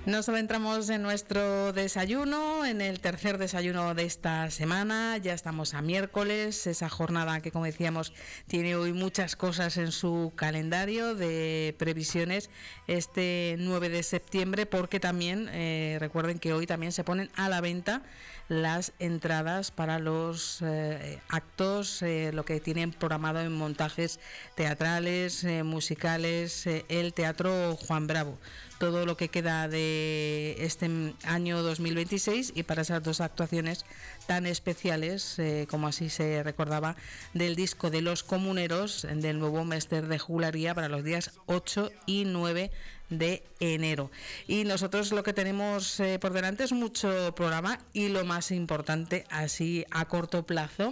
Nos adentramos en nuestro desayuno, en el tercer desayuno de esta semana. Ya estamos a miércoles, esa jornada que, como decíamos, tiene hoy muchas cosas en su calendario de previsiones, este 9 de septiembre, porque también recuerden que hoy también se ponen a la venta las entradas para los actos, lo que tienen programado en montajes teatrales, musicales, el Teatro Juan Bravo. Todo lo que queda de este año 2026 y para esas dos actuaciones tan especiales, como así se recordaba, del disco de Los Comuneros, del nuevo Mester de Juglaría para los días 8 y 9 de enero. Y nosotros lo que tenemos por delante es mucho programa y lo más importante, así a corto plazo,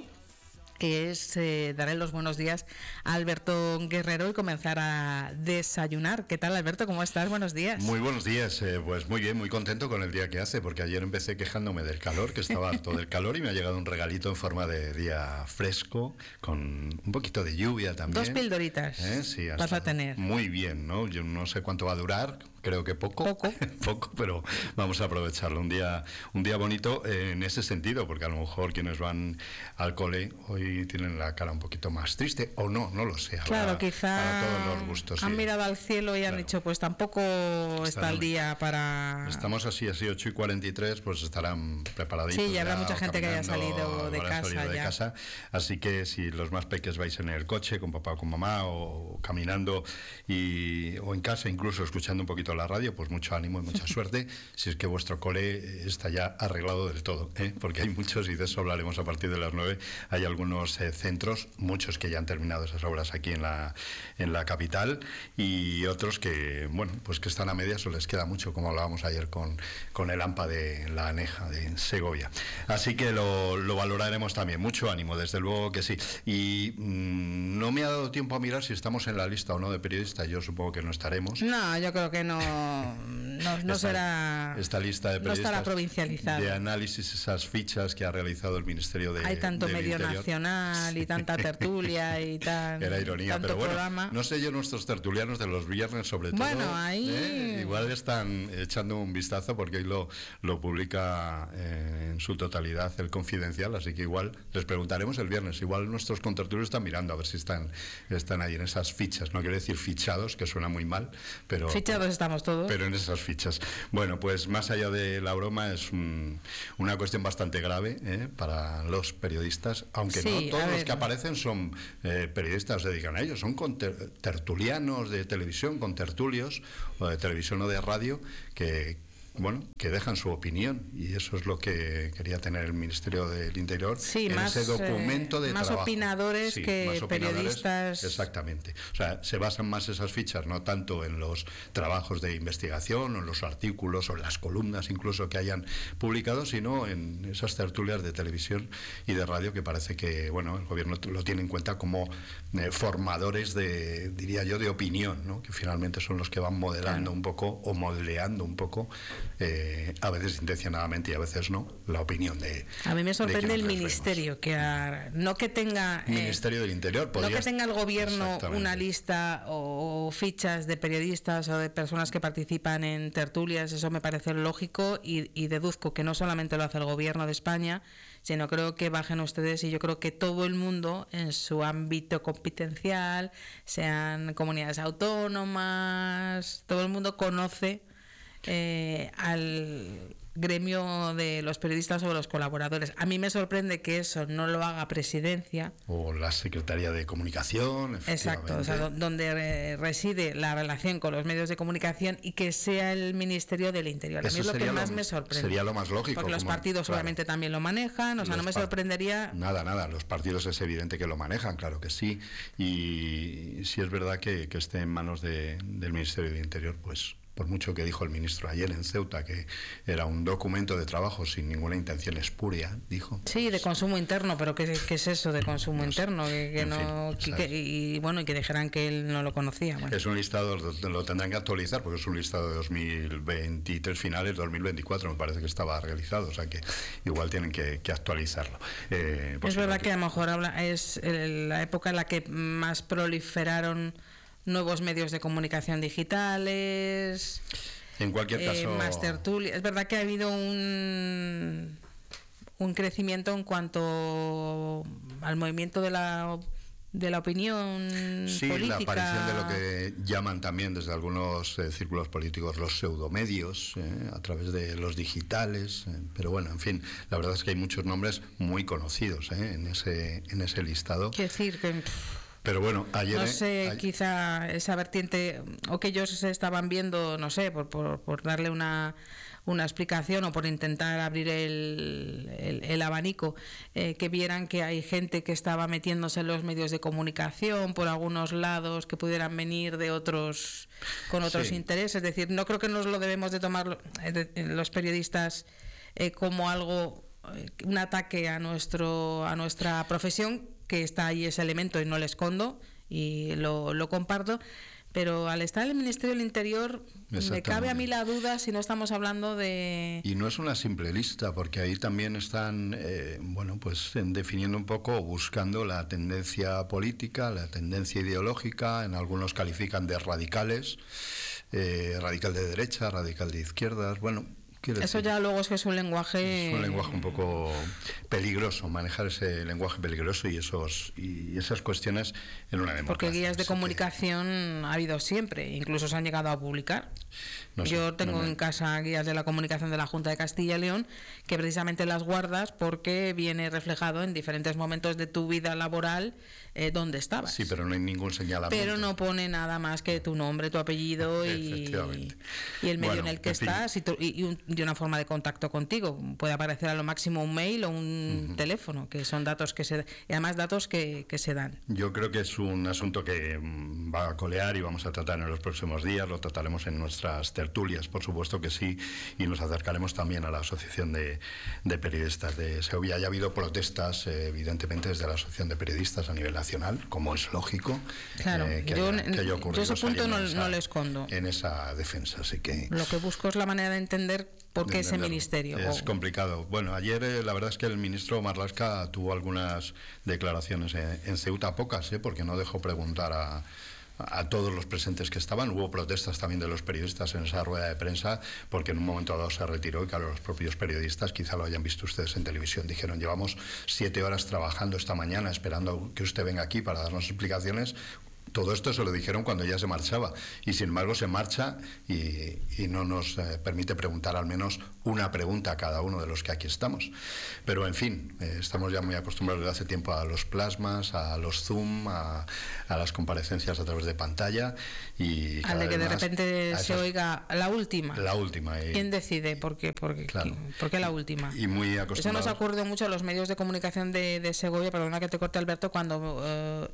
es darle los buenos días a Alberto Guerrero y comenzar a desayunar. ¿Qué tal, Alberto? ¿Cómo estás? Buenos días. Muy buenos días, pues muy bien, muy contento con el día que hace, porque ayer empecé quejándome del calor, que estaba harto del calor, y me ha llegado un regalito en forma de día fresco, con un poquito de lluvia también. 2 pildoritas sí, vas a tener. Muy bien, ¿no? Yo no sé cuánto va a durar, creo que poco, pero vamos a aprovecharlo. Un día bonito en ese sentido, porque a lo mejor quienes van al cole hoy tienen la cara un poquito más triste, o no lo sé. Claro, quizá para todos los gustos. Han mirado al cielo y han dicho, pues tampoco está el día para... Estamos así 8:43, pues estarán preparaditos. Sí, ya habrá mucha gente que haya salido de casa. Así que si los más peques vais en el coche con papá o con mamá, o caminando o en casa incluso escuchando un poquito la radio, pues mucho ánimo y mucha suerte, si es que vuestro cole está ya arreglado del todo, porque hay muchos, y de eso hablaremos a partir de las 9, hay algunos centros, muchos que ya han terminado esas obras aquí en la capital, y otros que, bueno, pues que están a medias o les queda mucho, como hablábamos ayer con el AMPA de la Aneja de Segovia. Así que lo valoraremos también. Mucho ánimo, desde luego que sí. Y no me ha dado tiempo a mirar si estamos en la lista o no de periodistas. Yo supongo que no estaremos. No, yo creo que no será. Esta lista de periodistas, no estará provincializada. De análisis, esas fichas que ha realizado el Ministerio de Hay tanto medio Interior nacional y tanta tertulia y era ironía, pero bueno, programa. No sé yo, nuestros tertulianos de los viernes sobre todo, ahí igual están echando un vistazo, porque hoy lo publica en su totalidad el Confidencial, así que igual les preguntaremos el viernes. Igual nuestros contertulios están mirando a ver si están ahí en esas fichas. No quiero decir fichados, que suena muy mal, pero fichados estamos todos. Pero en esas fichas. Bueno, pues más allá de la broma, es una cuestión bastante grave para los periodistas, aunque no todos los que aparecen son periodistas, se dedican a ellos, son tertulianos de televisión, con tertulios, o de televisión o de radio, que dejan su opinión, y eso es lo que quería tener el Ministerio del Interior en ese documento de más trabajo. Opinadores que periodistas. Exactamente. O sea, se basan más esas fichas, no tanto en los trabajos de investigación, o en los artículos, o en las columnas incluso que hayan publicado, sino en esas tertulias de televisión y de radio, que parece que, el gobierno lo tiene en cuenta como formadores diría yo, de opinión, ¿no? Que finalmente son los que van modelando un poco, o moldeando un poco, a veces intencionadamente y a veces no, la opinión de... A mí me sorprende el ministerio, no que tenga... Ministerio del Interior, no que tenga el gobierno una lista o fichas de periodistas o de personas que participan en tertulias. Eso me parece lógico, y deduzco que no solamente lo hace el gobierno de España, sino creo que bajen ustedes, y yo creo que todo el mundo en su ámbito competencial, sean comunidades autónomas, todo el mundo conoce al gremio de los periodistas o los colaboradores. A mí me sorprende que eso no lo haga Presidencia o la Secretaría de Comunicación. Exacto, o sea, donde reside la relación con los medios de comunicación, y que sea el Ministerio del Interior. A mí es lo que más me sorprende. Sería lo más lógico. Porque los partidos obviamente también lo manejan, o sea, no me sorprendería. Nada, los partidos es evidente que lo manejan, claro que sí, y si es verdad que esté en manos del Ministerio del Interior, pues por mucho que dijo el ministro ayer en Ceuta, que era un documento de trabajo sin ninguna intención espuria, dijo. Sí, de consumo interno, pero ¿qué es eso de consumo interno? Y que dijeran que él no lo conocía. Bueno. Es un listado, lo tendrán que actualizar, porque es un listado de 2023 finales, 2024 me parece que estaba realizado, o sea que igual tienen que actualizarlo. Es verdad que a lo mejor es la época en la que más proliferaron nuevos medios de comunicación digitales. En cualquier caso, más tertulia. Es verdad que ha habido un crecimiento en cuanto al movimiento de la opinión política. La aparición de lo que llaman también desde algunos círculos políticos los pseudomedios, a través de los digitales, pero bueno, en fin, la verdad es que hay muchos nombres muy conocidos en ese listado. Quiero decir que... Pero bueno, ayer... No sé, quizá esa vertiente, o que ellos estaban viendo, no sé, por darle una explicación o por intentar abrir el abanico, que vieran que hay gente que estaba metiéndose en los medios de comunicación por algunos lados que pudieran venir de otros con otros intereses. Es decir, no creo que nos lo debemos de tomar los periodistas como algo, un ataque a nuestra profesión, que está ahí ese elemento y no le escondo y lo comparto. Pero al estar en el Ministerio del Interior, me cabe a mí la duda si no estamos hablando de... Y no es una simple lista, porque ahí también están, definiendo un poco, buscando la tendencia política, la tendencia ideológica. En algunos califican de radicales, radical de derecha, radical de izquierdas, bueno... Eso ya luego es que es un lenguaje... Es un lenguaje un poco peligroso, manejar ese lenguaje peligroso y esas cuestiones en una democracia. Porque guías de comunicación ha habido siempre, incluso se han llegado a publicar. Yo tengo en casa guías de la comunicación de la Junta de Castilla y León, que precisamente las guardas porque viene reflejado en diferentes momentos de tu vida laboral dónde estabas. Sí, pero no hay ningún señalamiento. Pero no pone nada más que tu nombre, tu apellido y el medio en el que estás y una forma de contacto contigo. Puede aparecer a lo máximo un mail o un teléfono, que son datos y además datos que se dan. Yo creo que es un asunto que va a colear y vamos a tratar en los próximos días. Lo trataremos en nuestras tertulias, por supuesto que sí, y nos acercaremos también a la Asociación de Periodistas de Segovia. Ya ha habido protestas, evidentemente, desde la Asociación de Periodistas a nivel nacional, como es lógico. Claro, yo ese punto no le escondo. En esa defensa, así que... Lo que busco es la manera de entender por qué ese ministerio. Es complicado. Bueno, ayer la verdad es que el ministro Marlaska tuvo algunas declaraciones en Ceuta, pocas, porque no dejó preguntar a todos los presentes que estaban. Hubo protestas también de los periodistas en esa rueda de prensa, porque en un momento dado se retiró y claro, los propios periodistas, quizá lo hayan visto ustedes en televisión, dijeron: llevamos 7 horas trabajando esta mañana esperando que usted venga aquí para darnos explicaciones. Todo esto se lo dijeron cuando ya se marchaba y sin embargo se marcha y no nos permite preguntar al menos una pregunta a cada uno de los que aquí estamos. Pero en fin, estamos ya muy acostumbrados desde hace tiempo a los plasmas, a los Zoom, a las comparecencias a través de pantalla y a de que de repente se oiga la última. La última. ¿Quién decide? ¿Por qué la última? Y muy acostumbrados. Eso nos ocurre mucho a los medios de comunicación de Segovia, perdona que te corte, Alberto, cuando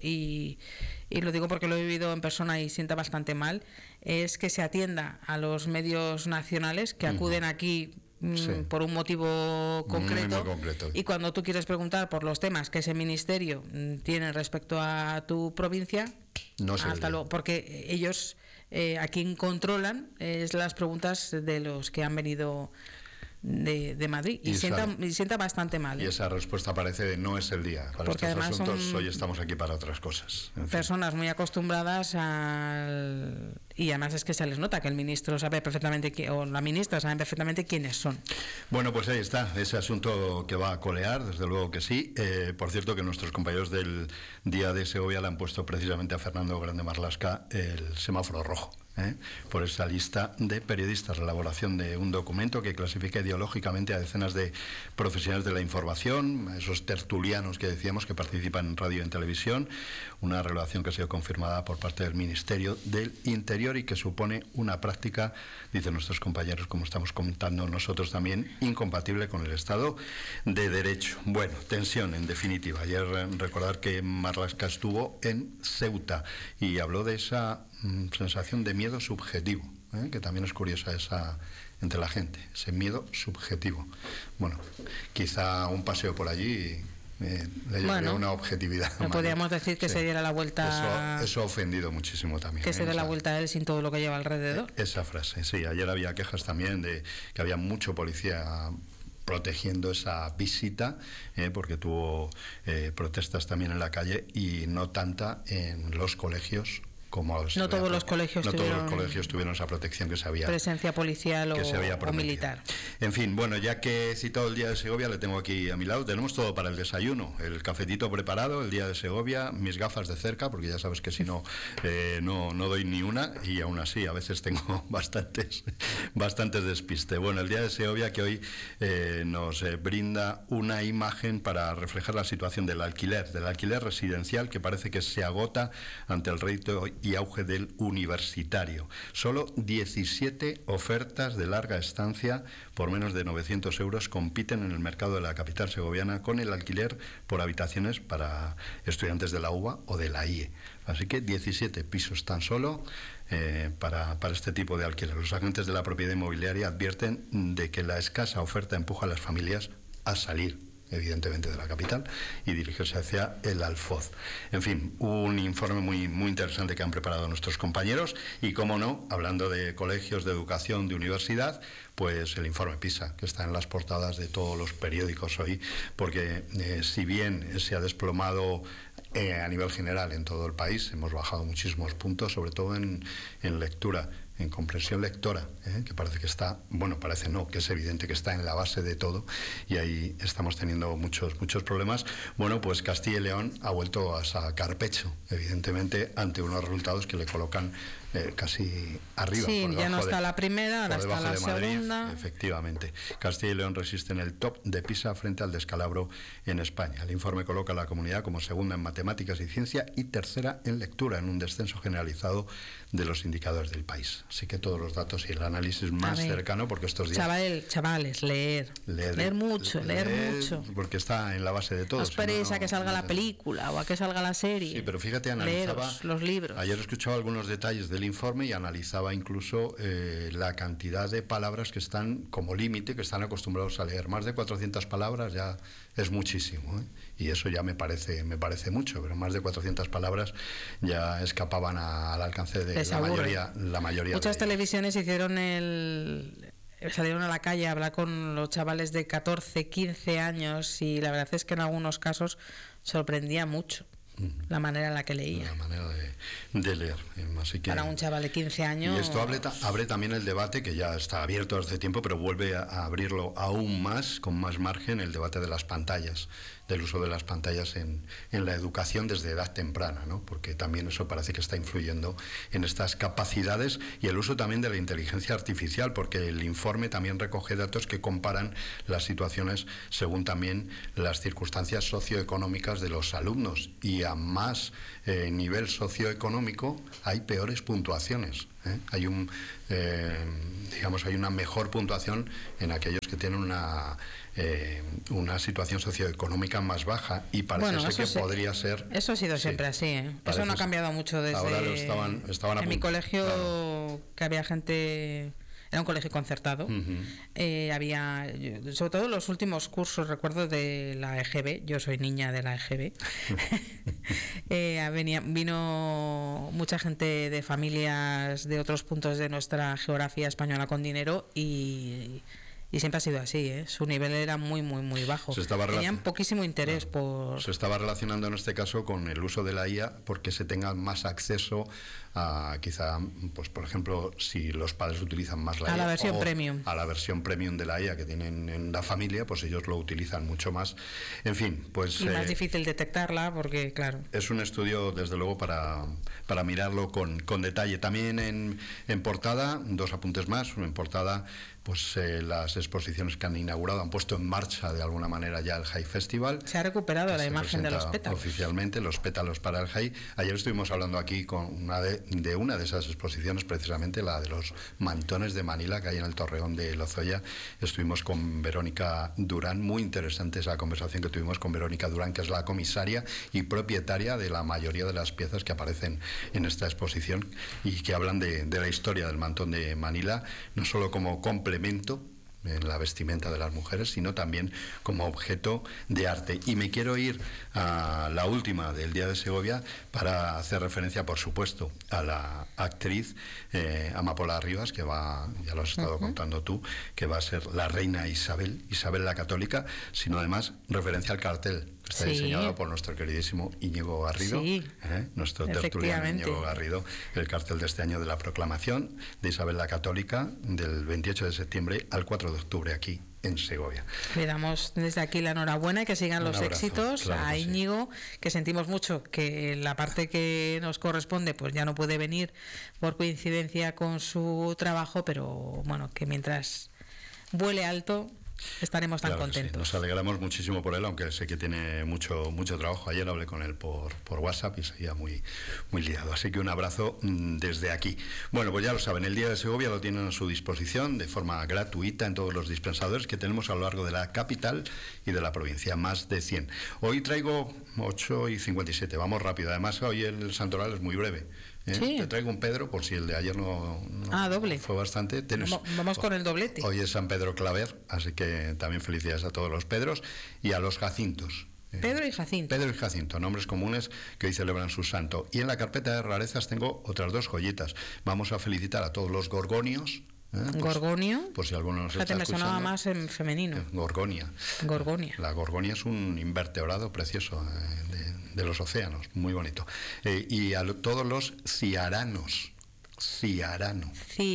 y lo digo porque lo he vivido en persona y sienta bastante mal, es que se atienda a los medios nacionales que acuden aquí por un motivo concreto, y cuando tú quieres preguntar por los temas que ese ministerio tiene respecto a tu provincia, no sé, porque ellos a quien controlan es las preguntas de los que han venido de Madrid y sienta bastante mal. Y esa respuesta parece de no es el día para porque estos asuntos, son hoy estamos aquí para otras cosas. En fin. Personas muy acostumbradas y además es que se les nota que el ministro sabe perfectamente o la ministra sabe perfectamente quiénes son. Bueno, pues ahí está, ese asunto que va a colear, desde luego que sí. Por cierto, que nuestros compañeros del Día de Segovia le han puesto precisamente a Fernando Grande Marlaska el semáforo rojo. Por esa lista de periodistas, la elaboración de un documento que clasifica ideológicamente a decenas de profesionales de la información, esos tertulianos que decíamos que participan en radio y en televisión, una relación que ha sido confirmada por parte del Ministerio del Interior y que supone una práctica, dicen nuestros compañeros, como estamos comentando nosotros también, incompatible con el Estado de Derecho. Bueno, tensión en definitiva. Ayer recordar que Marlaska estuvo en Ceuta y habló de esa sensación de miedo subjetivo, que también es curiosa esa entre la gente, ese miedo subjetivo. Bueno, quizá un paseo por allí le llevaría una objetividad. No podríamos decir que se diera la vuelta. Eso ha ofendido muchísimo también. Que se dé la vuelta a él sin todo lo que lleva alrededor. Esa frase, sí. Ayer había quejas también de que había mucho policía protegiendo esa visita, porque tuvo protestas también en la calle y no tanta en los colegios como no todos los colegios tuvieron esa protección que se había presencia policial o militar. En fin, bueno, ya que he citado el Día de Segovia, le tengo aquí a mi lado, tenemos todo para el desayuno, el cafetito preparado, el Día de Segovia, mis gafas de cerca, porque ya sabes que si no, no doy ni una, y aún así a veces tengo bastantes despistes. Bueno, el Día de Segovia que hoy nos brinda una imagen para reflejar la situación del alquiler residencial, que parece que se agota ante el reto y auge del universitario. Solo 17 ofertas de larga estancia por menos de 900 euros compiten en el mercado de la capital segoviana con el alquiler por habitaciones para estudiantes de la UBA o de la IE. Así que 17 pisos tan solo para este tipo de alquiler. Los agentes de la propiedad inmobiliaria advierten de que la escasa oferta empuja a las familias a salir evidentemente de la capital y dirigirse hacia el Alfoz. En fin, un informe muy interesante que han preparado nuestros compañeros y, como no, hablando de colegios, de educación, de universidad, pues el informe PISA, que está en las portadas de todos los periódicos hoy, porque si bien se ha desplomado a nivel general en todo el país, hemos bajado muchísimos puntos, sobre todo en lectura, en comprensión lectora, que parece que está, parece no, que es evidente que está en la base de todo, y ahí estamos teniendo muchos problemas. Bueno, pues Castilla y León ha vuelto a sacar pecho, evidentemente, ante unos resultados que le colocan casi arriba. Sí, ya no está la primera, ahora está la segunda. Madrid, efectivamente. Castilla y León resiste en el top de PISA frente al descalabro en España. El informe coloca a la comunidad como segunda en matemáticas y ciencia y tercera en lectura, en un descenso generalizado de los indicadores del país. Así que todos los datos y el análisis más cercano, porque estos días... Chavales, leer mucho. Porque está en la base de todo. No esperéis a que salga la película o a que salga la serie. Sí, pero fíjate, analizaba... Leeros los libros. Ayer he escuchado algunos detalles del informe y analizaba incluso la cantidad de palabras que están como límite, que están acostumbrados a leer. Más de 400 palabras ya es muchísimo, y eso ya me parece mucho, pero más de 400 palabras ya escapaban al alcance de la mayoría. Muchas televisiones salieron a la calle a hablar con los chavales de 14, 15 años y la verdad es que en algunos casos sorprendía mucho la manera en la que leía. La manera de leer. Así que, para un chaval de 15 años... Y esto abre también el debate, que ya está abierto hace tiempo, pero vuelve a abrirlo aún más, con más margen, el debate de las pantallas, del uso de las pantallas en la educación desde edad temprana, ¿no? Porque también eso parece que está influyendo en estas capacidades y el uso también de la inteligencia artificial, porque el informe también recoge datos que comparan las situaciones según también las circunstancias socioeconómicas de los alumnos, y a más nivel socioeconómico hay peores puntuaciones. Hay hay una mejor puntuación en aquellos que tienen una situación socioeconómica más baja, y parece que podría ser... Eso ha sido siempre así, Eso no ha cambiado mucho desde... Ahora estaban en mi colegio, claro, que había gente... Era un colegio concertado. Había, sobre todo los últimos cursos, recuerdo, de la EGB. Yo soy niña de la EGB. Vino mucha gente de familias de otros puntos de nuestra geografía española con dinero y siempre ha sido así, Su nivel era muy bajo. Tenían poquísimo interés por... Se estaba relacionando en este caso con el uso de la IA, porque se tenga más acceso a, quizá, pues por ejemplo, si los padres utilizan más la IA, a la versión premium. A la versión premium de la IA que tienen en la familia, pues ellos lo utilizan mucho más. En fin, pues... Y más difícil detectarla, porque, claro... Es un estudio, desde luego, para mirarlo con detalle. También en portada, dos apuntes más. En portada, pues las exposiciones que han inaugurado han puesto en marcha de alguna manera ya el High Festival. Se ha recuperado la imagen de los pétalos. Oficialmente, los pétalos para el High. Ayer estuvimos hablando aquí con una de esas exposiciones, precisamente la de los mantones de Manila, que hay en el Torreón de Lozoya. Estuvimos con Verónica Durán, muy interesante esa conversación que tuvimos con Verónica Durán, que es la comisaria y propietaria de la mayoría de las piezas que aparecen en esta exposición y que hablan de la historia del mantón de Manila, no solo como complemento en la vestimenta de las mujeres, sino también como objeto de arte. Y me quiero ir a la última del Día de Segovia para hacer referencia, por supuesto, a la actriz Amapola Rivas, que ya lo has estado contando tú, que va a ser la reina Isabel la Católica, sino además referencia al cartel Está Sí. diseñado por nuestro queridísimo Íñigo Garrido, Sí, nuestro tertuliano efectivamente. Íñigo Garrido, el cartel de este año de la proclamación de Isabel la Católica del 28 de septiembre al 4 de octubre aquí en Segovia. Le damos desde aquí la enhorabuena y que sigan Un los abrazo, éxitos claro a que sí. Íñigo, que sentimos mucho que la parte que nos corresponde pues ya no puede venir por coincidencia con su trabajo, pero bueno, que mientras vuele alto estaremos tan Claro que sí. contentos. Nos alegramos muchísimo por él, aunque sé que tiene mucho trabajo. Ayer hablé con él por WhatsApp y seguía muy liado. Así que un abrazo desde aquí. Bueno, pues ya lo saben, el Día de Segovia lo tienen a su disposición de forma gratuita en todos los dispensadores que tenemos a lo largo de la capital y de la provincia, más de 100. Hoy traigo 8:57, vamos rápido. Además, hoy el santoral es muy breve. Sí. Te traigo un Pedro, por si el de ayer no doble. fue bastante. Vamos con el doblete. Hoy es San Pedro Claver, así que también felicidades a todos los Pedros y a los Jacintos. Pedro y Jacinto. Pedro y Jacinto, nombres comunes que hoy celebran su santo. Y en la carpeta de rarezas tengo otras dos joyitas. Vamos a felicitar a todos los gorgonios. Gorgonio. Por si alguno nos Fíjate, está me escuchando. sonaba más en femenino. Gorgonia. Gorgonia. La gorgonia es un invertebrado precioso de los océanos, muy bonito. Y a todos los ciaranos. Ciarano.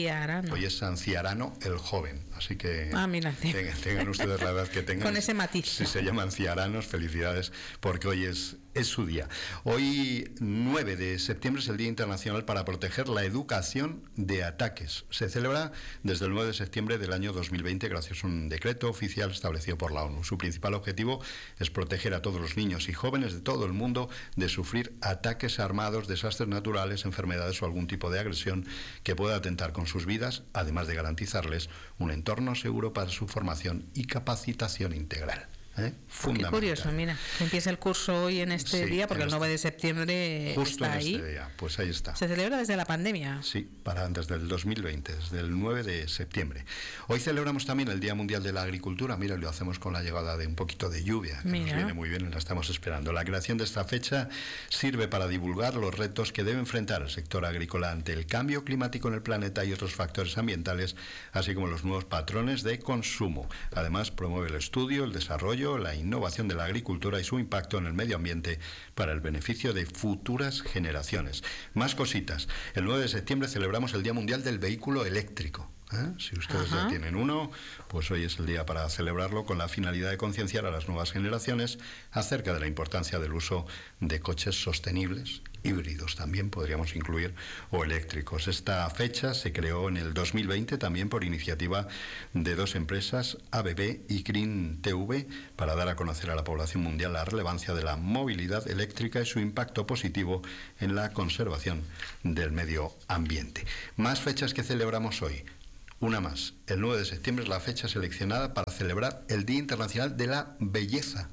Hoy es San Ciarano el joven, así que mira, tengan ustedes la edad que tengan. Con ese matiz. Si se llaman ciaranos, felicidades, porque hoy es su día. Hoy, 9 de septiembre, es el Día Internacional para proteger la educación de ataques. Se celebra desde el 9 de septiembre del año 2020 gracias a un decreto oficial establecido por la ONU. Su principal objetivo es proteger a todos los niños y jóvenes de todo el mundo de sufrir ataques armados, desastres naturales, enfermedades o algún tipo de agresión que pueda atentar con sus vidas, además de garantizarles un entorno seguro para su formación y capacitación integral. Qué curioso, mira, que empieza el curso hoy en este día, porque el 9 de septiembre justo está en ahí. Este día, pues ahí está. ¿Se celebra desde la pandemia? Sí, desde el 2020, desde el 9 de septiembre. Hoy celebramos también el Día Mundial de la Agricultura. Mira, lo hacemos con la llegada de un poquito de lluvia, que nos viene muy bien y la estamos esperando. La creación de esta fecha sirve para divulgar los retos que debe enfrentar el sector agrícola ante el cambio climático en el planeta y otros factores ambientales, así como los nuevos patrones de consumo. Además, promueve el estudio, el desarrollo, la innovación de la agricultura y su impacto en el medio ambiente para el beneficio de futuras generaciones. Más cositas. El 9 de septiembre celebramos el Día Mundial del Vehículo Eléctrico. Si ustedes ya tienen uno, pues hoy es el día para celebrarlo con la finalidad de concienciar a las nuevas generaciones acerca de la importancia del uso de coches sostenibles, híbridos también podríamos incluir, o eléctricos. Esta fecha se creó en el 2020 también por iniciativa de dos empresas, ABB y Green TV, para dar a conocer a la población mundial la relevancia de la movilidad eléctrica y su impacto positivo en la conservación del medio ambiente. Más fechas que celebramos hoy. Una más. El 9 de septiembre es la fecha seleccionada para celebrar el Día Internacional de la Belleza.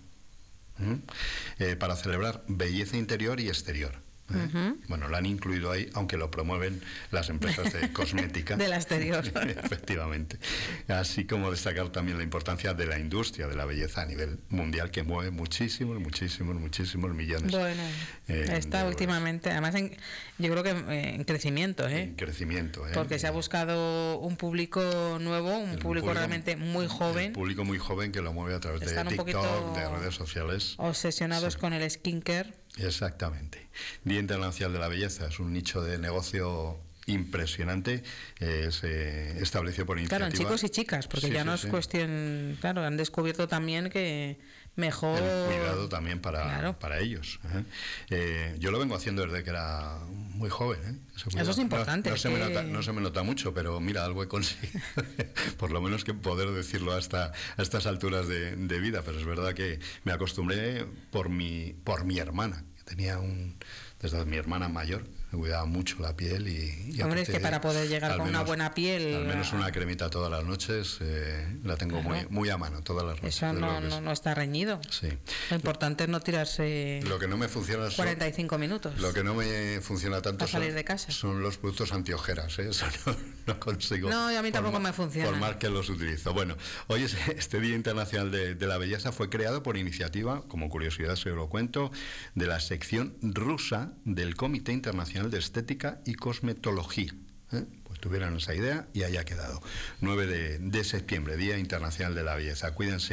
Para celebrar belleza interior y exterior. Bueno, lo han incluido ahí, aunque lo promueven las empresas de cosmética. De la exterior. Efectivamente. Así como destacar también la importancia de la industria de la belleza a nivel mundial, que mueve muchísimos millones. Bueno, está últimamente, además yo creo que en crecimiento. En crecimiento, porque se ha buscado un público nuevo, un público realmente muy joven. Un público muy joven que lo mueve a través de TikTok, de redes sociales. Obsesionados con el skincare. Exactamente. Día Internacional de la Belleza es un nicho de negocio impresionante, se estableció por iniciativa. Claro, en chicos y chicas, porque ya no es cuestión, claro, han descubierto también que mejor... El cuidado también para ellos. Yo lo vengo haciendo desde que era muy joven. Eso es importante. No se me nota mucho, pero mira, algo he conseguido. Por lo menos que poder decirlo a estas alturas de vida, pero es verdad que me acostumbré por mi hermana, que tenía desde mi hermana mayor, me cuidaba mucho la piel y hombre, es que para poder llegar con una buena piel... Al menos una cremita todas las noches, la tengo muy a mano todas las noches. Eso no está reñido. Sí. Lo importante es no tirarse lo que no me funciona 45 minutos. Lo que no me funciona tanto salir de casa. Son los productos antiojeras, Eso no consigo. No, y a mí tampoco me funciona. Por más que los utilizo. Bueno, hoy este Día Internacional de la Belleza fue creado por iniciativa, como curiosidad se lo cuento, de la sección rusa del Comité Internacional de Estética y Cosmetología. Pues tuvieron esa idea y ahí ha quedado. 9 de septiembre, Día Internacional de la Belleza. Cuídense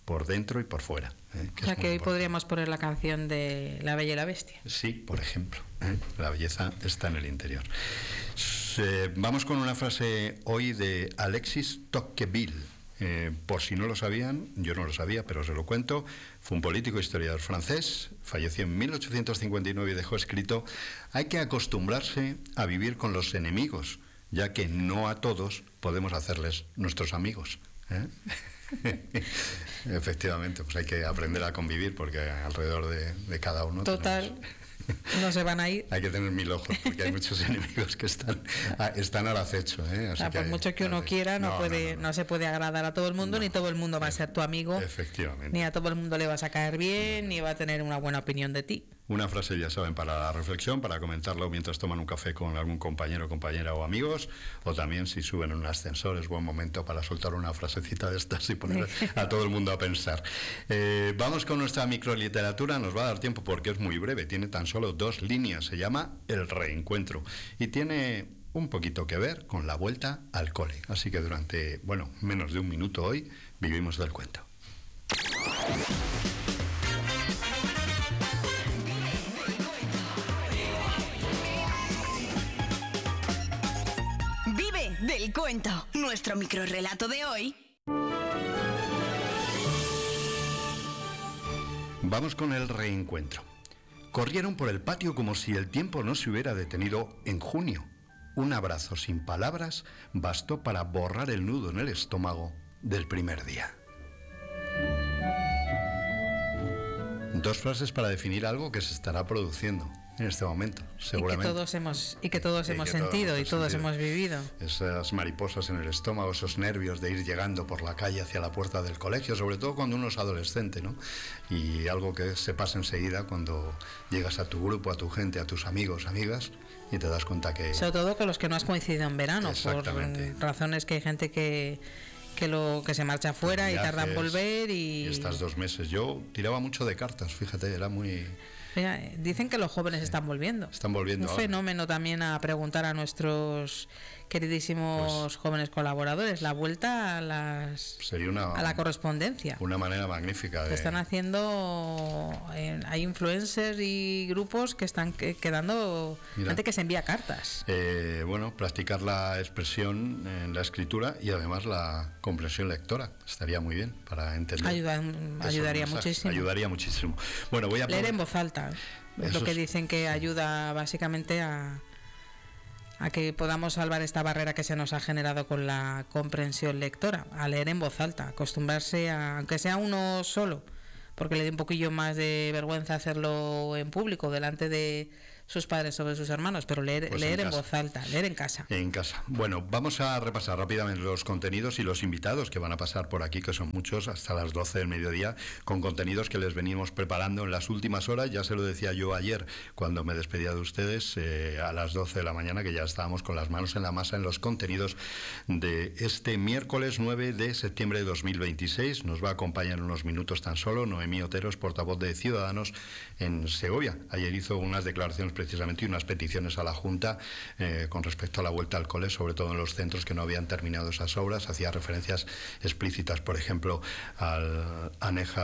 por dentro y por fuera. O sea que hoy podríamos poner la canción de La Bella y la Bestia. Sí, por ejemplo. La belleza está en el interior. Vamos con una frase hoy de Alexis Tocqueville. Por si no lo sabían, yo no lo sabía, pero os lo cuento. Fue un político historiador francés, falleció en 1859 y dejó escrito: hay que acostumbrarse a vivir con los enemigos, ya que no a todos podemos hacerles nuestros amigos. Efectivamente, pues hay que aprender a convivir, porque alrededor de cada uno total no se van a ir. Hay que tener 1000 ojos, porque hay muchos enemigos que están al acecho. Así por mucho que uno quiera, no se puede agradar a todo el mundo, ni todo el mundo va a ser tu amigo. Efectivamente. Ni a todo el mundo le vas a caer bien, ni va a tener una buena opinión de ti. Una frase, ya saben, para la reflexión, para comentarlo mientras toman un café con algún compañero, compañera o amigos, o también si suben en un ascensor, es buen momento para soltar una frasecita de estas y poner a todo el mundo a pensar. Vamos con nuestra microliteratura, nos va a dar tiempo porque es muy breve, tiene tan solo 2 líneas, se llama El reencuentro y tiene un poquito que ver con la vuelta al cole. Así que durante, menos de un minuto hoy, vivimos del cuento. Del cuento, nuestro microrrelato de hoy. Vamos con el reencuentro. Corrieron por el patio como si el tiempo no se hubiera detenido en junio. Un abrazo sin palabras bastó para borrar el nudo en el estómago del primer día. 2 frases para definir algo que se estará produciendo en este momento, seguramente. Y que todos hemos sentido y todos hemos vivido. Esas mariposas en el estómago, esos nervios de ir llegando por la calle hacia la puerta del colegio, sobre todo cuando uno es adolescente, ¿no? Y algo que se pasa enseguida cuando llegas a tu grupo, a tu gente, a tus amigos, amigas, y te das cuenta que... Sobre todo con los que no has coincidido en verano, por razones que hay gente que se marcha afuera y tarda en volver y... Estas 2 meses. Yo tiraba mucho de cartas, fíjate, era muy... Mira, dicen que los jóvenes están volviendo. Están volviendo. Un fenómeno también a preguntar a nuestros queridísimos jóvenes colaboradores. La vuelta a la correspondencia. Una manera magnífica de... Están haciendo... hay influencers y grupos que están quedando... gente que se envía cartas. Practicar la expresión en la escritura y además la comprensión lectora. Estaría muy bien para entender. Ayudaría muchísimo. Ayudaría muchísimo. Bueno, voy a... Leer en voz alta. Es lo que dicen que ayuda básicamente a que podamos salvar esta barrera que se nos ha generado con la comprensión lectora, a leer en voz alta, acostumbrarse aunque sea uno solo, porque le dé un poquillo más de vergüenza hacerlo en público, delante de sus padres o de sus hermanos, pero leer en voz alta, leer en casa. En casa. Bueno, vamos a repasar rápidamente los contenidos y los invitados que van a pasar por aquí, que son muchos, hasta las 12 del mediodía, con contenidos que les venimos preparando en las últimas horas. Ya se lo decía yo ayer cuando me despedía de ustedes, a las 12 de la mañana, que ya estábamos con las manos en la masa en los contenidos de este miércoles 9 de septiembre de 2026. Nos va a acompañar en unos minutos tan solo Noemí Oteros, portavoz de Ciudadanos en Segovia. Ayer hizo unas declaraciones precisamente y unas peticiones a la Junta con respecto a la vuelta al cole, sobre todo en los centros que no habían terminado esas obras. Hacía referencias explícitas, por ejemplo, a la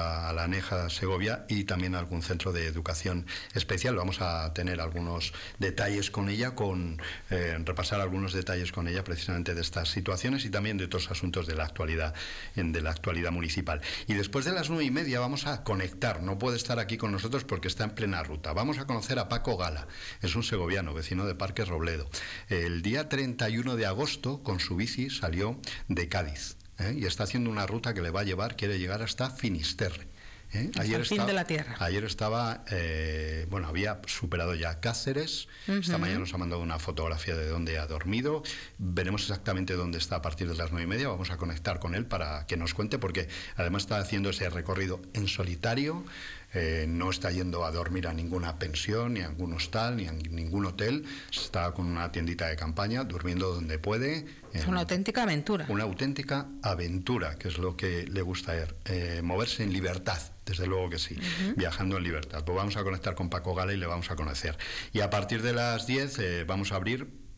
Aneja Segovia y también a algún centro de educación especial. Vamos a tener algunos detalles con ella, repasar algunos detalles con ella precisamente de estas situaciones y también de otros asuntos de la actualidad municipal. Y después de las 9:30 vamos a conectar. No puede estar aquí con nosotros porque está en plena ruta. Vamos a conocer a Paco Gala. Es un segoviano, vecino de Parque Robledo. El día 31 de agosto, con su bici, salió de Cádiz, y está haciendo una ruta que le va a llevar, quiere llegar hasta Finisterre. Ayer fin de la tierra. Ayer estaba, había superado ya Cáceres. Esta mañana nos ha mandado una fotografía de dónde ha dormido. Veremos exactamente dónde está a partir de las 9:30. Vamos a conectar con él para que nos cuente, porque además está haciendo ese recorrido en solitario. No está yendo a dormir a ninguna pensión, ni a ningún hostal, ni a ningún hotel. Está con una tiendita de campaña, durmiendo donde puede. Es una auténtica aventura. Una auténtica aventura, que es lo que le gusta a él. Moverse en libertad, desde luego que sí. Viajando en libertad. Pues vamos a conectar con Paco Gala y le vamos a conocer. Y a partir de las 10 vamos a abrir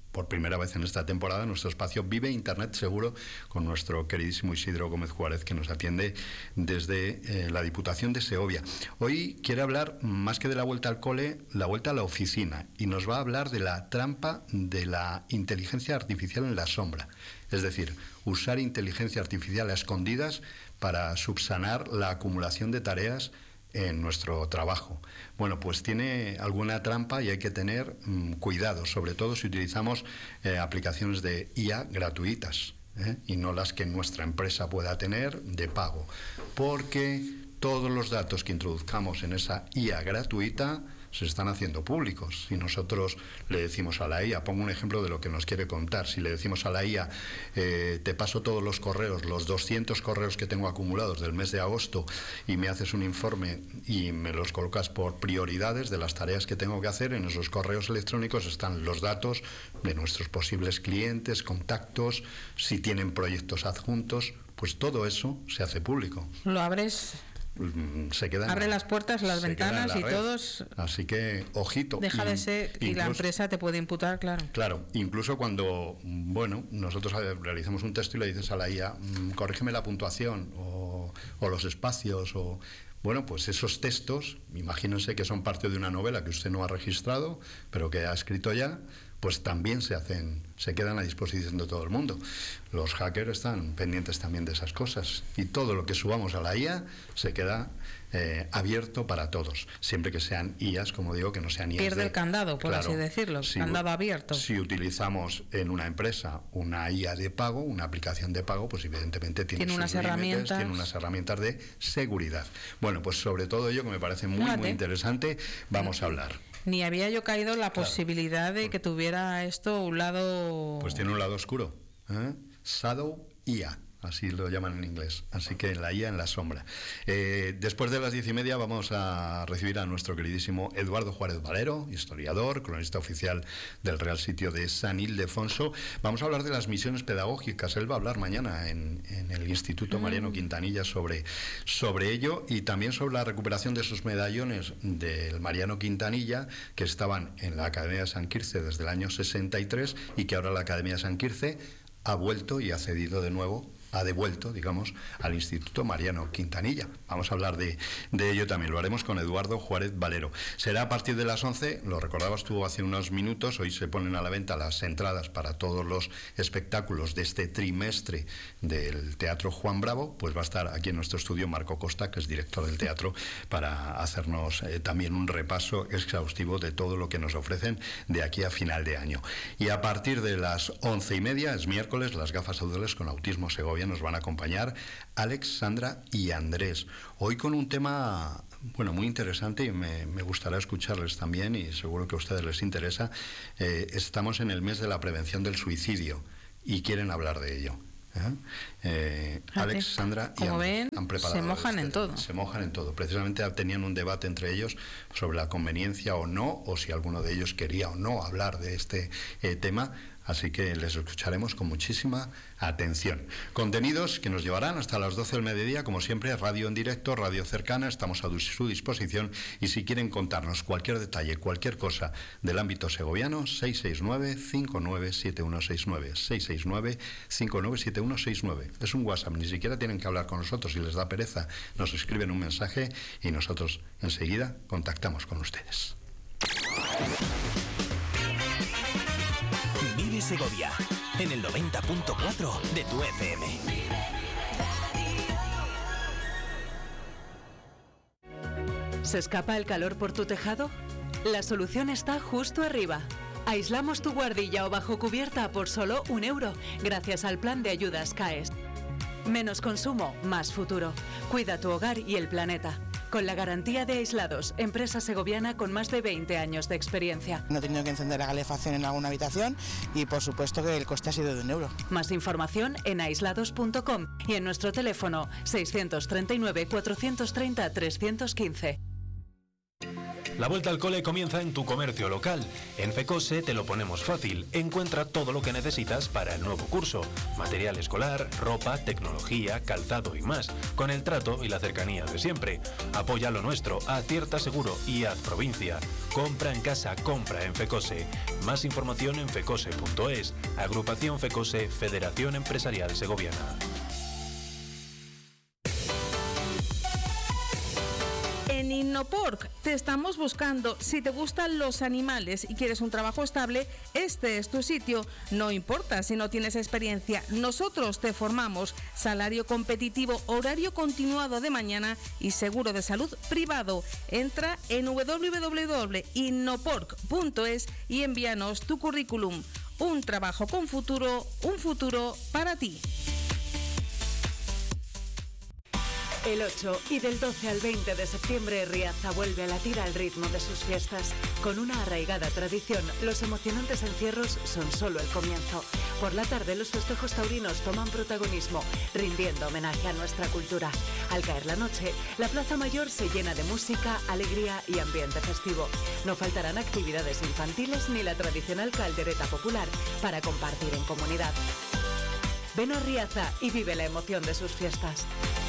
por primera vez en esta temporada, nuestro espacio Vive Internet Seguro, con nuestro queridísimo Isidro Gómez Juárez, que nos atiende desde la Diputación de Segovia. Hoy quiere hablar, más que de la vuelta al cole, la vuelta a la oficina, y nos va a hablar de la trampa de la inteligencia artificial en la sombra. Es decir, usar inteligencia artificial a escondidas para subsanar la acumulación de tareas en nuestro trabajo. Bueno, pues tiene alguna trampa y hay que tener cuidado, sobre todo si utilizamos aplicaciones de IA gratuitas, y no las que nuestra empresa pueda tener de pago, porque todos los datos que introduzcamos en esa IA gratuita se están haciendo públicos. Si nosotros le decimos a la IA, pongo un ejemplo de lo que nos quiere contar, si le decimos a la IA, te paso todos los correos, los 200 correos que tengo acumulados del mes de agosto, y me haces un informe y me los colocas por prioridades de las tareas que tengo que hacer, en esos correos electrónicos están los datos de nuestros posibles clientes, contactos, si tienen proyectos adjuntos, pues todo eso se hace público. Lo abres, se quedan, abre las puertas, las ventanas y todos. Así que, ojito. Deja de ser, y la empresa te puede imputar, claro. Claro, incluso cuando, bueno, nosotros realizamos un texto y le dices a la IA, corrígeme la puntuación o los espacios o... Bueno, pues esos textos, imagínense que son parte de una novela que usted no ha registrado, pero que ha escrito ya, pues también se quedan a disposición de todo el mundo. Los hackers están pendientes también de esas cosas, y todo lo que subamos a la IA se queda abierto para todos, siempre que sean IAs, como digo, que no sean IAs. Pierde el candado, por así decirlo, candado abierto. Si utilizamos en una empresa una IA de pago, una aplicación de pago, pues evidentemente tiene unas herramientas, tiene unas herramientas de seguridad. Bueno, pues sobre todo ello, que me parece muy interesante, vamos a hablar. Ni había yo caído en la posibilidad de que tuviera esto un lado... Pues tiene un lado oscuro, Shadow IA, así lo llaman en inglés. Así que la IA en la sombra. Después de las 10:30 vamos a recibir a nuestro queridísimo Eduardo Juárez Valero, historiador, cronista oficial del Real Sitio de San Ildefonso. Vamos a hablar de las misiones pedagógicas. Él va a hablar mañana en el Instituto Mariano Quintanilla sobre ello, y también sobre la recuperación de esos medallones del Mariano Quintanilla que estaban en la Academia de San Quirce desde el año 63 y que ahora la Academia de San Quirce ha vuelto y ha cedido de nuevo, ha devuelto, digamos, al Instituto Mariano Quintanilla. Vamos a hablar de ello también. Lo haremos con Eduardo Juárez Valero. Será a partir de las 11, lo recordabas tú hace unos minutos, hoy se ponen a la venta las entradas para todos los espectáculos de este trimestre del Teatro Juan Bravo. Pues va a estar aquí en nuestro estudio Marco Costa, que es director del teatro, para hacernos también un repaso exhaustivo de todo lo que nos ofrecen de aquí a final de año. Y a partir de las 11:30, es miércoles, las gafas azules con Autismo Segovia nos van a acompañar Alex, Sandra y Andrés. Hoy con un tema, bueno, muy interesante, y me gustará escucharles también, y seguro que a ustedes les interesa. Estamos en el mes de la prevención del suicidio y quieren hablar de ello. Alex, Sandra y Andrés han preparado, se mojan en todo. Se mojan en todo. Precisamente tenían un debate entre ellos sobre la conveniencia o no, o si alguno de ellos quería o no hablar de este tema. Así que les escucharemos con muchísima atención. Contenidos que nos llevarán hasta las 12 del mediodía, como siempre, radio en directo, radio cercana, estamos a su disposición, y si quieren contarnos cualquier detalle, cualquier cosa del ámbito segoviano, 669-597169, 669-597169. Es un WhatsApp, ni siquiera tienen que hablar con nosotros. Si les da pereza, nos escriben un mensaje y nosotros enseguida contactamos con ustedes. Vive Segovia, en el 90.4 de tu FM. ¿Se escapa el calor por tu tejado? La solución está justo arriba. Aislamos tu guardilla o bajo cubierta por solo €1, gracias al plan de ayudas CAES. Menos consumo, más futuro. Cuida tu hogar y el planeta. Con la garantía de Aislados, empresa segoviana con más de 20 años de experiencia. No he tenido que encender la calefacción en alguna habitación y por supuesto que el coste ha sido de €1. Más información en aislados.com y en nuestro teléfono 639 430 315. La vuelta al cole comienza en tu comercio local. En FECOSE te lo ponemos fácil. Encuentra todo lo que necesitas para el nuevo curso. Material escolar, ropa, tecnología, calzado y más. Con el trato y la cercanía de siempre. Apoya lo nuestro, acierta seguro y haz provincia. Compra en casa, compra en FECOSE. Más información en fecose.es. Agrupación FECOSE, Federación Empresarial Segoviana. En Innoporc te estamos buscando. Si te gustan los animales y quieres un trabajo estable, este es tu sitio. No importa si no tienes experiencia, nosotros te formamos. Salario competitivo, horario continuado de mañana y seguro de salud privado. Entra en www.innoporc.es y envíanos tu currículum. Un trabajo con futuro, un futuro para ti. El 8 y del 12 al 20 de septiembre, Riaza vuelve a latir al ritmo de sus fiestas. Con una arraigada tradición, los emocionantes encierros son solo el comienzo. Por la tarde, los festejos taurinos toman protagonismo, rindiendo homenaje a nuestra cultura. Al caer la noche, la Plaza Mayor se llena de música, alegría y ambiente festivo. No faltarán actividades infantiles ni la tradicional caldereta popular para compartir en comunidad. Ven a Riaza y vive la emoción de sus fiestas.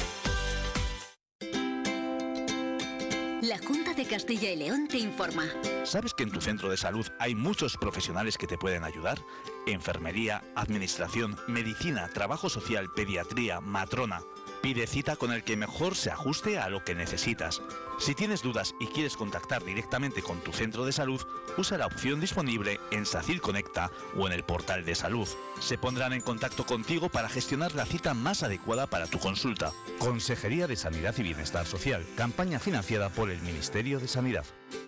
La Junta de Castilla y León te informa. ¿Sabes que en tu centro de salud hay muchos profesionales que te pueden ayudar? Enfermería, administración, medicina, trabajo social, pediatría, matrona. Pide cita con el que mejor se ajuste a lo que necesitas. Si tienes dudas y quieres contactar directamente con tu centro de salud, usa la opción disponible en SACIL Conecta o en el portal de salud. Se pondrán en contacto contigo para gestionar la cita más adecuada para tu consulta. Consejería de Sanidad y Bienestar Social. Campaña financiada por el Ministerio de Sanidad.